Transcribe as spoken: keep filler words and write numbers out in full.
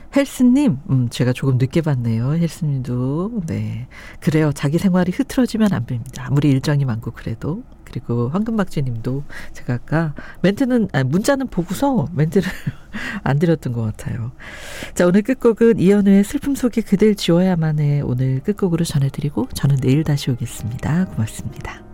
헬스님, 음, 제가 조금 늦게 봤네요. 헬스님도. 네. 그래요. 자기 생활이 흐트러지면 안 됩니다. 아무리 일정이 많고 그래도. 그리고 황금박쥐 님도 제가 아까 멘트는, 아니, 문자는 보고서 멘트를 안 드렸던 것 같아요. 자, 오늘 끝곡은 이현우의 슬픔 속에 그댈 지워야만 해 오늘 끝곡으로 전해드리고 저는 내일 다시 오겠습니다. 고맙습니다.